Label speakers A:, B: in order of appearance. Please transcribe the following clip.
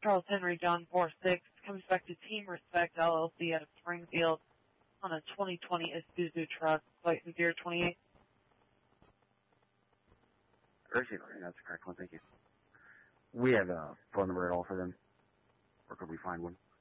A: Charles Henry John 46 comes back to Team Respect LLC out of Springfield on a 2020 Isuzu truck, flight 028.
B: Receiver, that's the correct one, thank you. We have a phone number at all for them? Or could we find one?